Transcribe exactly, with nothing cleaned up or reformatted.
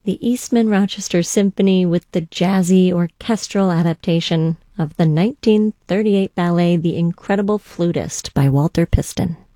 the Eastman Rochester Symphony with the jazzy orchestral adaptation of the nineteen thirty-eight ballet The Incredible Flutist by Walter Piston.